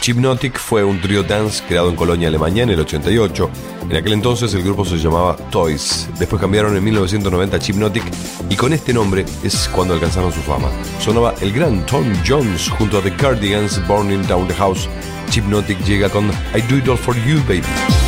Hypnotic fue un trío dance creado en Colonia, Alemania, en el 88. En aquel entonces el grupo se llamaba Toys. Después cambiaron en 1990 a Hypnotic y con este nombre es cuando alcanzaron su fama. Sonaba el gran Tom Jones junto a The Cardigans, Burning Down the House. Hypnotic llega con I Do It All For You, Baby.